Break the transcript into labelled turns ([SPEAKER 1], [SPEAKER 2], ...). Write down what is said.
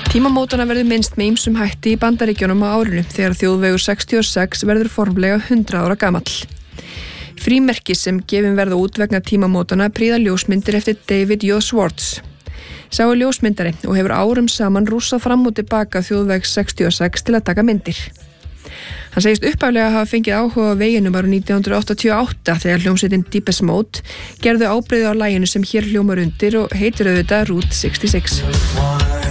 [SPEAKER 1] Tímamótana verður minnst með ýmsum hætti í Bandaríkjunum á árinu þegar þjóðvegur 66 verður formlega 100 ára gamall. Frímerki sem gefin verða út vegna tímamótana prýða ljósmyndir eftir David J. Schwartz. Sá er ljósmyndari og hefur árum saman rússað fram og tilbaka þjóðveg 66 til að taka myndir. Hann segist upphaflega að hafa fengið áhuga á veginum árið 1988 þegar hljómsveitin Deepest Mode gerðu ábreiðu á laginu sem hér hljómar undir og heitir auðvitað Route 66.